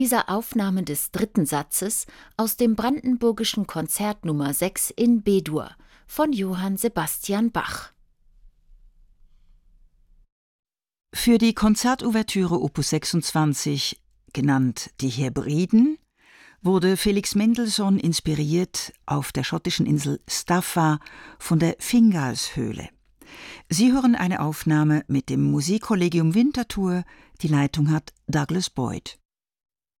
Dieser Aufnahme des dritten Satzes aus dem Brandenburgischen Konzert Nummer 6 in B-Dur von Johann Sebastian Bach. Für die Konzertouvertüre Opus 26, genannt Die Hebriden, wurde Felix Mendelssohn inspiriert auf der schottischen Insel Staffa von der Fingalshöhle. Sie hören eine Aufnahme mit dem Musikkollegium Winterthur, die Leitung hat Douglas Boyd.